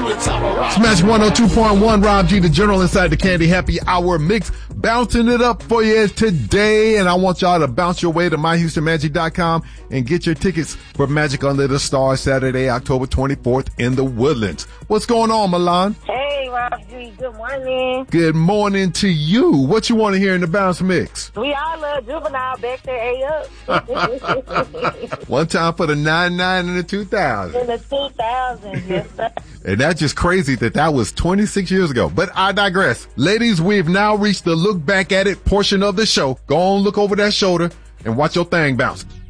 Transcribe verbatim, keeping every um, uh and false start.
It's Magic one oh two point one, Rob G, the General inside the Candy Happy Hour mix, bouncing it up for you today. And I want y'all to bounce your way to my houston magic dot com and get your tickets for Magic Under the Stars Saturday, October twenty-fourth in the Woodlands. What's going on, Milan? Hey, Rob G, good morning. Good morning to you. What you want to hear in the bounce mix? We all love Juvenile back there, A up. One time for the nine nine and the two thousand. In the two thousands, yes, sir. And that's just crazy that that was twenty-six years ago. But I digress. Ladies, we've now reached the look back at it portion of the show. Go on, look over that shoulder and watch your thing bounce.